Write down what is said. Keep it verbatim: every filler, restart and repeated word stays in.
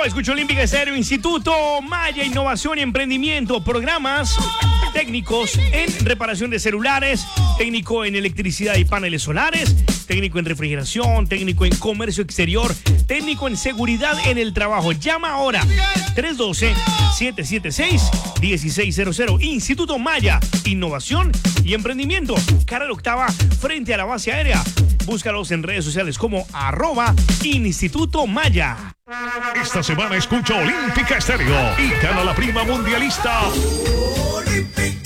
Yo escucho Olímpica Estéreo, Instituto Maya, Innovación y Emprendimiento, programas técnicos en reparación de celulares, técnico en electricidad y paneles solares, técnico en refrigeración, técnico en comercio exterior, técnico en seguridad en el trabajo. Llama ahora tres uno dos, siete siete seis, uno seis cero cero. Instituto Maya, Innovación y Emprendimiento. Carrera Octava frente a la base aérea. Búscalos en redes sociales como arroba Instituto Maya. Esta semana escucha Olímpica Estéreo y gana la prima mundialista. Olímpica.